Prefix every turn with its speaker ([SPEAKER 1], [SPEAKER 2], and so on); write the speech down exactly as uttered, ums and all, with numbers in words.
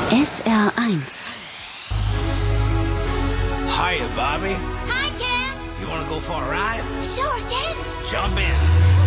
[SPEAKER 1] S R eins.
[SPEAKER 2] Hiya, Bobby.
[SPEAKER 3] Hi, Ken.
[SPEAKER 2] You wanna go for a ride?
[SPEAKER 3] Sure, Ken.
[SPEAKER 2] Jump in.